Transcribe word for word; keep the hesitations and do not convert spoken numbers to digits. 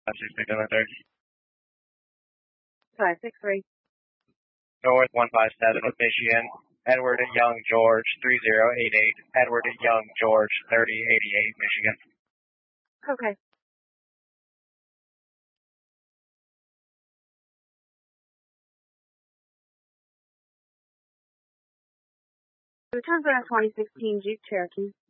five six three seven thirty. five six three. North one five seven with Michigan. Edward Young George three zero eight eight. Edward Young George thirty eighty-eight, Michigan. Okay. Return for a twenty sixteen Jeep Cherokee.